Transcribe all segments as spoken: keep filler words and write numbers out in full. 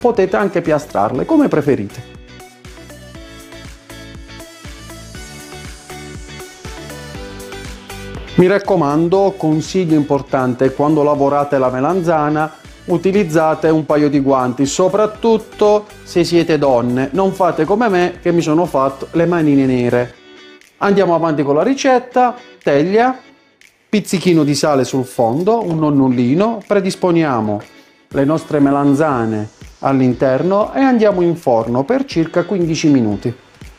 potete anche piastrarle come preferite. Mi raccomando, consiglio importante: quando lavorate la melanzana utilizzate un paio di guanti, soprattutto se siete donne. Non fate come me, che mi sono fatto le manine nere. Andiamo avanti con la ricetta. Teglia, pizzichino di sale sul fondo, un nonnellino, predisponiamo le nostre melanzane all'interno e andiamo in forno per circa quindici minuti.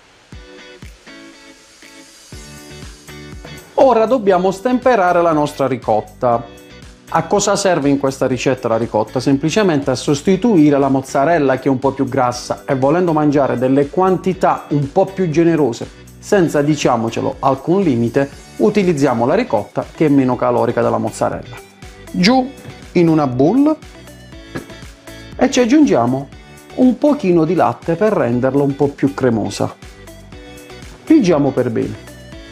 Ora dobbiamo stemperare la nostra ricotta. A cosa serve in questa ricetta la ricotta? Semplicemente a sostituire la mozzarella, che è un po' più grassa, e volendo mangiare delle quantità un po' più generose, senza, diciamocelo, alcun limite, utilizziamo la ricotta, che è meno calorica della mozzarella. Giù in una bowl e ci aggiungiamo un pochino di latte per renderla un po' più cremosa. Pigiamo per bene.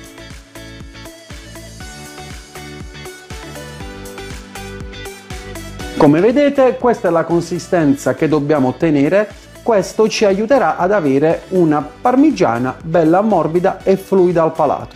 Come vedete, questa è la consistenza che dobbiamo ottenere. Questo ci aiuterà ad avere una parmigiana bella morbida e fluida al palato.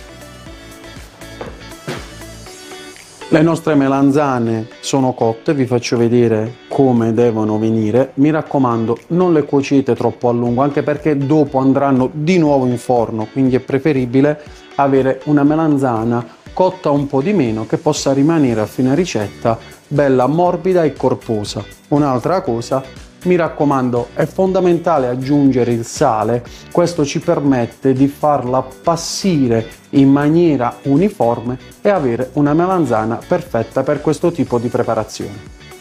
Le nostre melanzane sono cotte, vi faccio vedere come devono venire. Mi raccomando, non le cuocete troppo a lungo, anche perché dopo andranno di nuovo in forno, quindi è preferibile avere una melanzana cotta un po' di meno, che possa rimanere a fine ricetta bella morbida e corposa. Un'altra cosa, mi raccomando, è fondamentale aggiungere il sale. Questo ci permette di farla appassire in maniera uniforme e avere una melanzana perfetta per questo tipo di preparazione.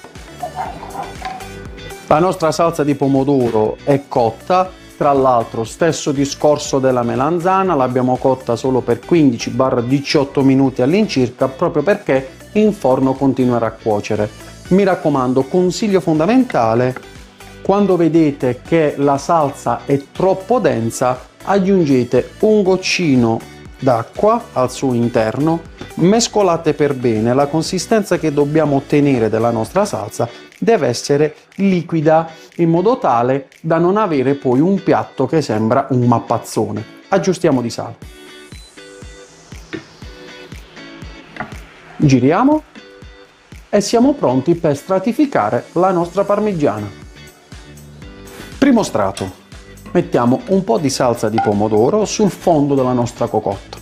La nostra salsa di pomodoro è cotta. Tra l'altro, stesso discorso della melanzana, l'abbiamo cotta solo per quindici diciotto minuti all'incirca, proprio perché in forno continuerà a cuocere. Mi raccomando, consiglio fondamentale: quando vedete che la salsa è troppo densa, aggiungete un goccino d'acqua al suo interno, mescolate per bene. La consistenza che dobbiamo ottenere della nostra salsa deve essere liquida, in modo tale da non avere poi un piatto che sembra un mappazzone. Aggiustiamo di sale. Giriamo e siamo pronti per stratificare la nostra parmigiana. Primo strato. Mettiamo un po' di salsa di pomodoro sul fondo della nostra cocotta.